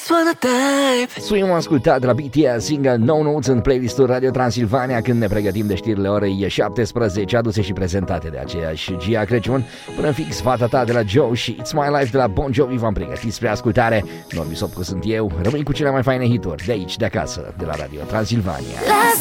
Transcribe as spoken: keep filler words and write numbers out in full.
Swing-ul ascultat de la B T S, single No Notes în playlistul Radio Transilvania când ne pregătim de știrile orei șaptesprezece, aduse și prezentate de aceeași Gia Crăciun. Până fix Fata ta de la Joe și It's My Life de la Bon Jovi v-am pregătit spre ascultare. Norbi Sopcu sunt eu, rămâi cu cele mai faine hituri de aici, de acasă, de la Radio Transilvania.